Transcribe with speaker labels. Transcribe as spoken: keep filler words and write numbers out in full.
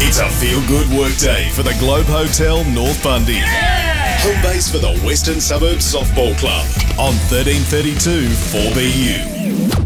Speaker 1: It's a feel-good workday for the Globe Hotel North Bundy.
Speaker 2: Yeah!
Speaker 1: Home base for the Western Suburbs Softball Club on thirteen thirty-two four B U.